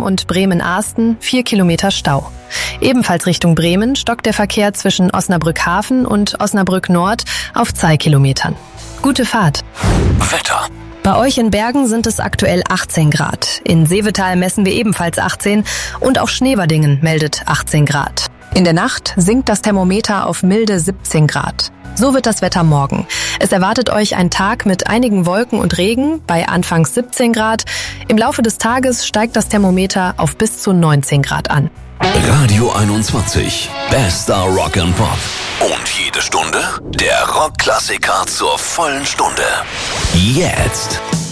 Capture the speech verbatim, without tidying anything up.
und Bremen-Asten vier Kilometer Stau. Ebenfalls Richtung Bremen stockt der Verkehr zwischen Osnabrück-Hafen und Osnabrück-Nord auf zwei Kilometern. Gute Fahrt. Wetter. Bei euch in Bergen sind es aktuell achtzehn Grad. In Seevetal messen wir ebenfalls achtzehn und auch Schneverdingen meldet achtzehn Grad. In der Nacht sinkt das Thermometer auf milde siebzehn Grad. So wird das Wetter morgen. Es erwartet euch ein Tag mit einigen Wolken und Regen bei anfangs siebzehn Grad. Im Laufe des Tages steigt das Thermometer auf bis zu neunzehn Grad an. Radio einundzwanzig. Bester Rock and Pop. Und jede Stunde der Rockklassiker zur vollen Stunde. Jetzt.